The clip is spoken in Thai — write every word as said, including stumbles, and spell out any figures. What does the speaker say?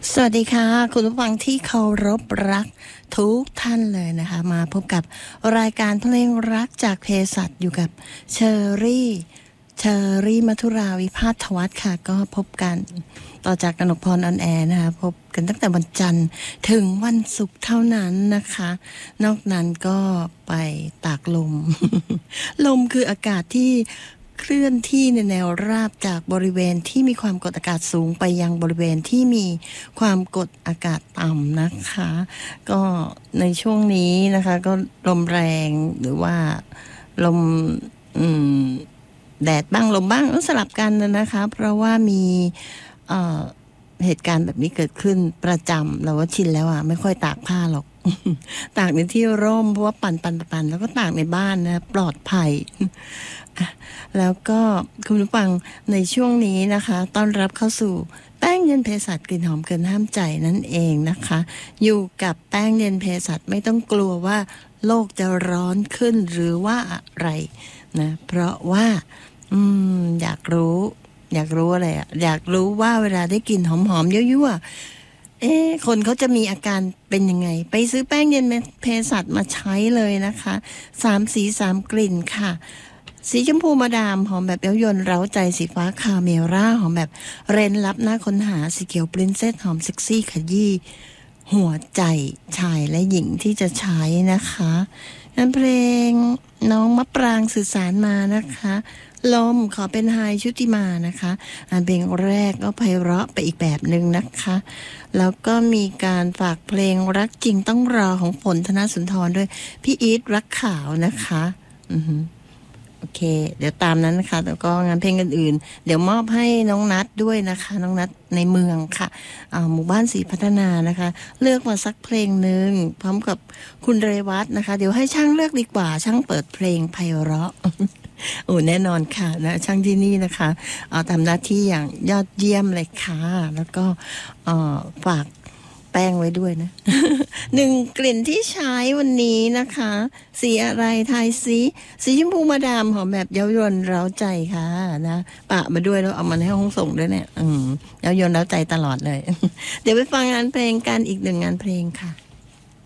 สวัสดีค่ะคุณผู้ฟังที่เคารพรักทุกท่านเลยนะคะมาพบกับรายการเพลงรักจากเภสัชอยู่กับเชอรี่เชอรี่มัทุราวิภาทวัฒน์ค่ะก็พบกันต่อจากกนกพรออนแอร์นะคะพบกันตั้งแต่วันจันทร์ถึงวันศุกร์เท่านั้นนะคะนอกนั้นก็ไปตากลม ลมคืออากาศที่เคลื่อนที่ในแนวราบจากบริเวณที่มีความกดอากาศสูงไปยังบริเวณที่มีความกดอากาศต่ำนะคะก็ในช่วงนี้นะคะก็ลมแรงหรือว่าลมอืมแดดบ้างลมบ้างสลับกันนะคะเพราะว่ามีเอ่อเหตุการณ์แบบนี้เกิดขึ้นประจำเราก็ชินแล้วอ่ะไม่ค่อยตากผ้าหรอก ตากในที่ร่มเพราะว่าปั่นปั่นปั่นแล้วก็ตากในบ้านนะปลอดภัย แล้วก็คุณผู้ฟังในช่วงนี้นะคะต้อนรับเข้าสู่แป้งเย็นเภสัชกลิ่นหอมเกินห้ามใจนั่นเองนะคะอยู่กับแป้งเย็นเภสัชไม่ต้องกลัวว่าโลกจะร้อนขึ้นหรือว่าอะไรนะเพราะว่าอืมอยากรู้อยากรู้อะไรอ่ะอยากรู้ว่าเวลาได้กลิ่นหอมๆยั่วๆเอ๊ะคนเขาจะมีอาการเป็นยังไงไปซื้อแป้งเย็นเภสัชมาใช้เลยนะคะสามสีสามกลิ่นค่ะสีชมพูมาดามหอมแบบเย้ายวนเร้าใจสีฟ้าคาเมร่าหอมแบบเร้นลับน่าค้นหาสีเขียวปรินเซสหอมเซ็กซี่ขยี้หัวใจชายและหญิงที่จะใช้นะคะนั้นเพลงน้องมะปรางสื่อสารมานะคะลมขอเป็นไฮชุติมานะคะอันเพลงแรกก็ไพเราะไปอีกแบบหนึ่งนะคะแล้วก็มีการฝากเพลงรักจริงต้องรอของฝนธนสุนทรด้วยพี่อีทรักขาวนะคะอือหือโอเคเดี๋ยวตามนั้นนะคะแล้วก็งานเพลงอื่นๆเดี๋ยวมอบให้น้องนัทด้วยนะคะน้องนัทในเมืองค่ะหมู่บ้านศรีพัฒนานะคะเลือกมาสักเพลงหนึ่งพร้อมกับคุณเรวัตนะคะเดี๋ยวให้ช่างเลือกดีกว่าช่างเปิดเพลงไพเราะ โอ้แน่นอนค่ะนะช่างที่นี่นะคะเอาทำหน้าที่อย่างยอดเยี่ยมเลยค่ะแล้วก็ฝากแป้งไว้ด้วยนะ หนึ่งกลิ่นที่ใช้วันนี้นะคะสีอะไรทายสีสีชมพูมาดามหอมแบบเย้ายวนเร้าใจค่ะนะปะมาด้วยแล้วเอามาให้ห้องส่งด้วยเนี่ยอืมเย้ายวนเร้าใจตลอดเลย เดี๋ยวไปฟังงานเพลงกันอีกหนึ่งงานเพลงค่ะ